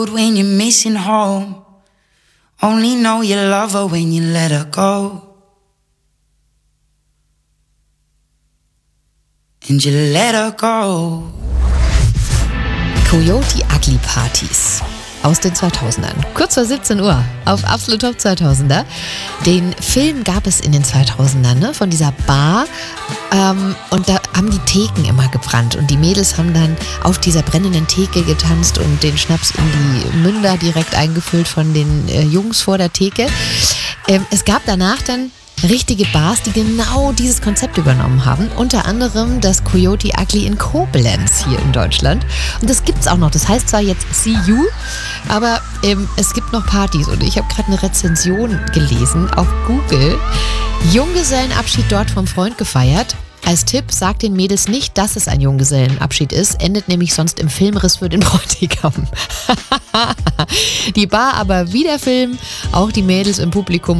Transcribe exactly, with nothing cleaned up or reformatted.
When you're missing home, only know you love her when you let her go. And you let her go. Coyote Ugly Partys aus den zweitausendern. Kurz vor siebzehn Uhr auf Absolut Top zweitausender. Den Film gab es in den zweitausendern, ne, von dieser Bar. Ähm, und da haben die Theken immer gebrannt. Und die Mädels haben dann auf dieser brennenden Theke getanzt und den Schnaps in die Münder direkt eingefüllt von den äh, Jungs vor der Theke. Ähm, es gab danach dann richtige Bars, die genau dieses Konzept übernommen haben. Unter anderem das Coyote Ugly in Koblenz hier in Deutschland. Und das gibt's auch noch. Das heißt zwar jetzt See You, aber ähm, es gibt noch Partys. Und ich habe gerade eine Rezension gelesen auf Google. Junggesellenabschied dort vom Freund gefeiert. Als Tipp, sagt den Mädels nicht, dass es ein Junggesellenabschied ist, endet nämlich sonst im Filmriss für den Bräutigam. Die Bar aber wie der Film, auch die Mädels im Publikum